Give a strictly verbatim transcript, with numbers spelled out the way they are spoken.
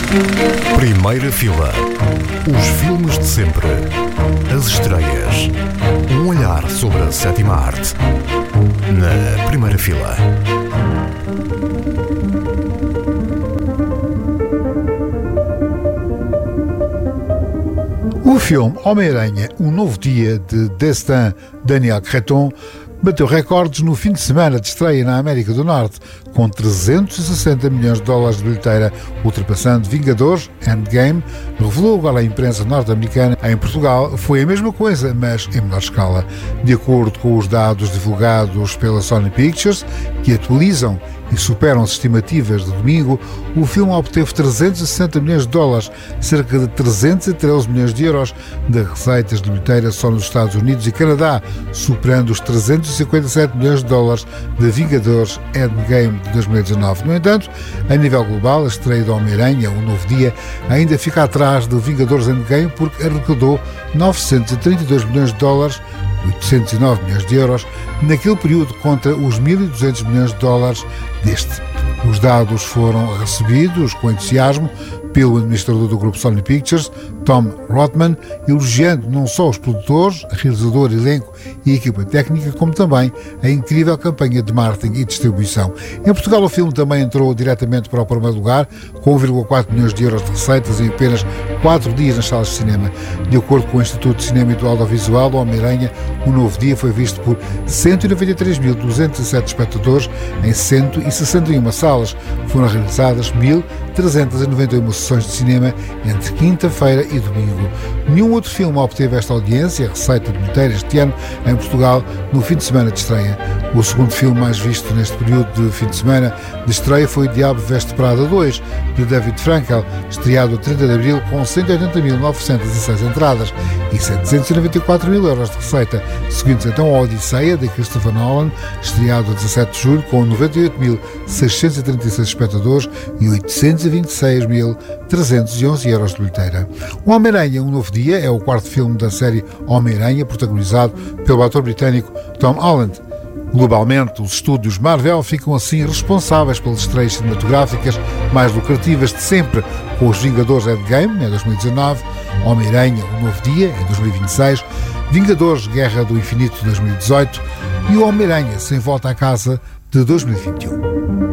Primeira fila. Os filmes de sempre. As estreias. Um olhar sobre a sétima arte. Na primeira fila. O filme Homem-Aranha, Um Novo Dia, de Destin Daniel Cretton, bateu recordes no fim de semana de estreia na América do Norte, com trezentos e sessenta milhões de dólares de bilheteira, ultrapassando Vingadores Endgame, revelou agora a imprensa norte-americana. Em Portugal foi a mesma coisa, mas em menor escala. De acordo com os dados divulgados pela Sony Pictures, que atualizam e superam as estimativas de domingo, o filme obteve trezentos e sessenta milhões de dólares, cerca de trezentos e treze milhões de euros de receitas de bilheteira só nos Estados Unidos e Canadá, superando os trezentos e cinquenta e sete milhões de dólares de Vingadores Endgame de dois mil e dezanove. No entanto, a nível global, a estreia de Homem-Aranha, Um Novo Dia, ainda fica atrás de Vingadores Endgame porque arrecadou novecentos e trinta e dois milhões de dólares, oitocentos e nove milhões de euros, naquele período contra os mil e duzentos milhões de dólares deste. Os dados foram recebidos com entusiasmo pelo administrador do grupo Sony Pictures, Tom Rothman, elogiando não só os produtores, realizador, elenco e equipa técnica, como também a incrível campanha de marketing e distribuição. Em Portugal, o filme também entrou diretamente para o primeiro lugar, com um vírgula quatro milhões de euros de receitas em apenas quatro dias nas salas de cinema. De acordo com o Instituto de Cinema e do Audiovisual, o Homem-Aranha, Um Novo Dia, foi visto por cento e noventa e três mil duzentos e sete espectadores em cento e sessenta e uma salas. Foram realizadas mil trezentos e noventa e uma sessões de cinema entre quinta-feira e domingo. Nenhum outro filme obteve esta audiência, a receita de bilheteira este ano, em Portugal, no fim de semana de estreia. O segundo filme mais visto neste período de fim de semana de estreia foi O Diabo Veste Prada dois, de David Frankel, estreado a trinta de abril com cento e oitenta mil novecentas e seis entradas e setecentos e noventa e quatro mil euros de receita. Seguindo-se então a Odisseia, de Christopher Nolan, estreado a dezassete de julho com noventa e oito mil seiscentos e trinta e seis espectadores e oitocentos e vinte e seis mil trezentos e onze euros de bilheteira. O Homem-Aranha, Um Novo Dia, é o quarto filme da série Homem-Aranha, protagonizado pelo ator britânico Tom Holland. Globalmente, os estúdios Marvel ficam assim responsáveis pelas estreias cinematográficas mais lucrativas de sempre, com os Vingadores Endgame, em dois mil e dezanove, Homem-Aranha, Um Novo Dia, em dois mil e vinte e seis, Vingadores Guerra do Infinito, de dois mil e dezoito, e o Homem-Aranha Sem Volta à Casa, de dois mil e vinte e um.